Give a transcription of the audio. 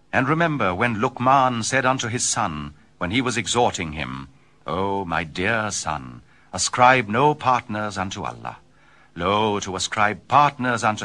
And remember when Luqman said unto his son, when he was exhorting him, O my dear son, ascribe no partners unto Allah. Lo, to ascribe partners unto